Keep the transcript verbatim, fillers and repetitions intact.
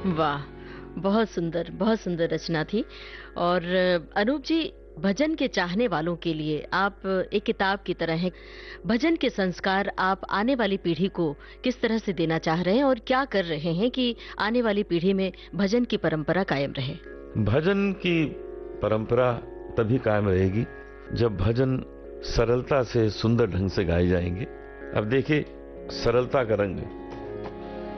वाह! बहुत सुंदर, बहुत सुंदर रचना थी। और अनूप जी, भजन के चाहने वालों के लिए आप एक किताब की तरह हैं। भजन के संस्कार आप आने वाली पीढ़ी को किस तरह से देना चाह रहे हैं और क्या कर रहे हैं कि आने वाली पीढ़ी में भजन की परंपरा कायम रहे? भजन की परंपरा तभी कायम रहेगी जब भजन सरलता से सुंदर ढंग से गाए जाएंगे। अब देखिए, सरलता का रंग